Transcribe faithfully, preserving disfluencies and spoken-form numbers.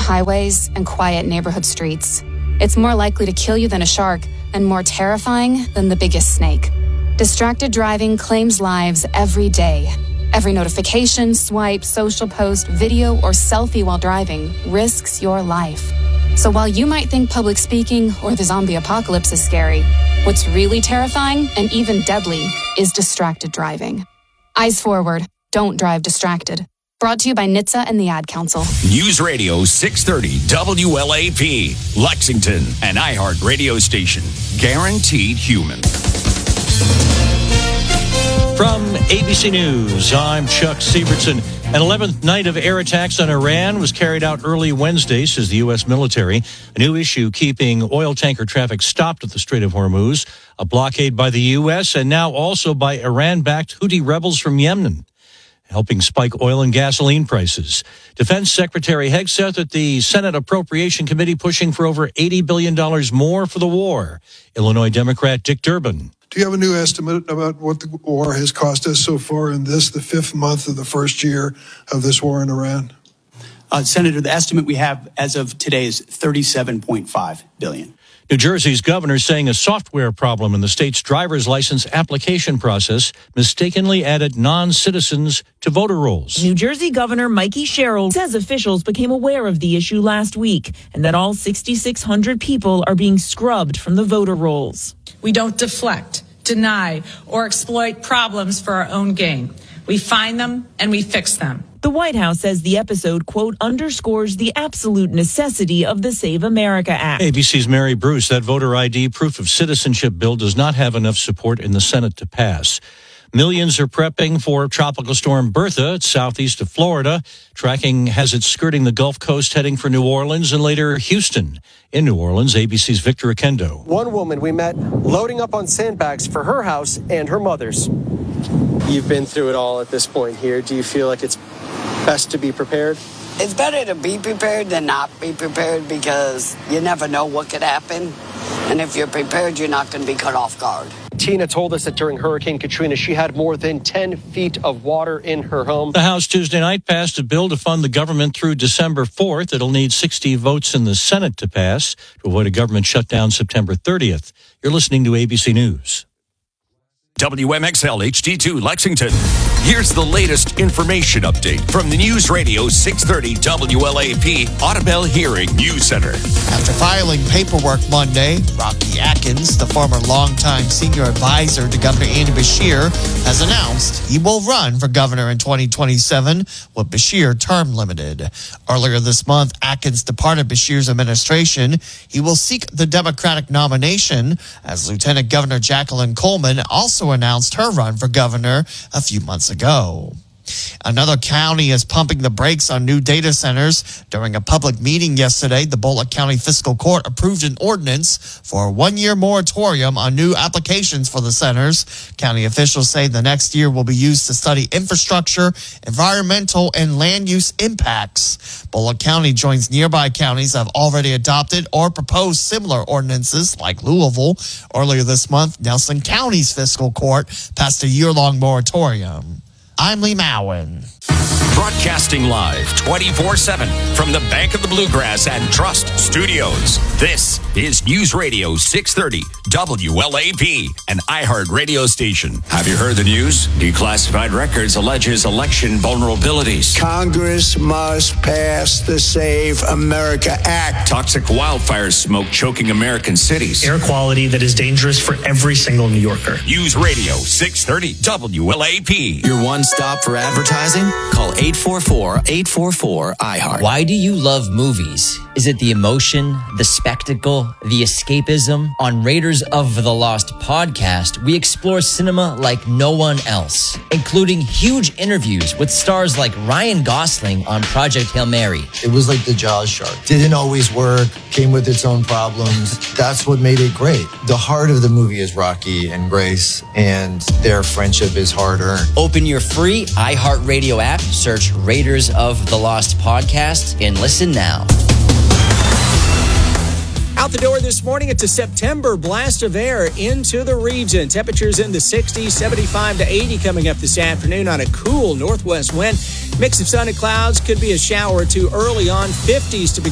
highways and quiet neighborhood streets. It's more likely to kill you than a shark and more terrifying than the biggest snake. Distracted driving claims lives every day. Every notification, swipe, social post, video, or selfie while driving risks your life. So while you might think public speaking or the zombie apocalypse is scary, what's really terrifying and even deadly is distracted driving. Eyes forward. Don't drive distracted. Brought to you by N H T S A and the Ad Council. News Radio six thirty W L A P, Lexington, an iHeart radio station. Guaranteed human. From A B C News, I'm Chuck Sievertson. An eleventh night of air attacks on Iran was carried out early Wednesday, says the U S military. A new issue keeping oil tanker traffic stopped at the Strait of Hormuz, a blockade by the U S and now also by Iran-backed Houthi rebels from Yemen, helping spike oil and gasoline prices. Defense Secretary Hegseth at the Senate Appropriation Committee pushing for over eighty billion dollars more for the war. Illinois Democrat Dick Durbin. Do you have a new estimate about what the war has cost us so far in this, the fifth month of the first year of this war in Iran? Uh, Senator, the estimate we have as of today is thirty-seven point five billion dollars. New Jersey's governor saying a software problem in the state's driver's license application process mistakenly added non-citizens to voter rolls. New Jersey Governor Mikey Sherrill says officials became aware of the issue last week and that all six thousand six hundred people are being scrubbed from the voter rolls. We don't deflect, deny, or exploit problems for our own gain. We find them and we fix them. The White House says the episode, quote, underscores the absolute necessity of the Save America Act. A B C's Mary Bruce, that voter I D proof of citizenship bill does not have enough support in the Senate to pass. Millions are prepping for Tropical Storm Bertha. It's southeast of Florida. Tracking has it skirting the Gulf Coast, heading for New Orleans and later Houston. In New Orleans, A B C's Victor Akendo. One woman we met loading up on sandbags for her house and her mother's. You've been through it all at this point here. Do you feel like it's best to be prepared? It's better to be prepared than not be prepared because you never know what could happen. And if you're prepared, you're not going to be caught off guard. Tina told us that during Hurricane Katrina, she had more than ten feet of water in her home. The House Tuesday night passed a bill to fund the government through December fourth. It'll need sixty votes in the Senate to pass to avoid a government shutdown September thirtieth. You're listening to A B C News. W M X L H D two Lexington. Here's the latest information update from the News Radio six thirty W L A P Audubell Hearing News Center. After filing paperwork Monday, Rocky Atkins, the former longtime senior advisor to Governor Andy Beshear, has announced he will run for governor in twenty twenty-seven with Beshear term limited. Earlier this month, Atkins departed Beshear's administration. He will seek the Democratic nomination as Lieutenant Governor Jacqueline Coleman also announced her run for governor a few months ago. Another county is pumping the brakes on new data centers. During a public meeting yesterday, the Bullock County Fiscal Court approved an ordinance for a one-year moratorium on new applications for the centers. County officials say the next year will be used to study infrastructure, environmental, and land use impacts. Bullock County joins nearby counties that have already adopted or proposed similar ordinances like Louisville. Earlier this month, Nelson County's Fiscal Court passed a year-long moratorium. I'm Lee Mowen. Broadcasting live twenty-four seven from the Bank of the Bluegrass and Trust Studios. This is News Radio six thirty W L A P, an iHeart radio station. Have you heard the news? Declassified Records alleges election vulnerabilities. Congress must pass the Save America Act. Toxic wildfire smoke choking American cities. Air quality that is dangerous for every single New Yorker. News Radio six thirty W L A P. Your one stop for advertising? Call eight four four, eight four four, iHeart. Why do you love movies? Is it the emotion, the spectacle, the escapism? On Raiders of the Lost podcast, we explore cinema like no one else, including huge interviews with stars like Ryan Gosling on Project Hail Mary. It was like the Jaws shark. Didn't always work, came with its own problems. That's what made it great. The heart of the movie is Rocky and Grace, and their friendship is hard-earned. Open your free iHeartRadio app, search Raiders of the Lost podcast, and listen now. Out the door this morning, it's a September blast of air into the region. Temperatures in the sixties, seventy-five to eighty coming up this afternoon on a cool northwest wind. Mix of sun and clouds, could be a shower or two early on, fifties to begin.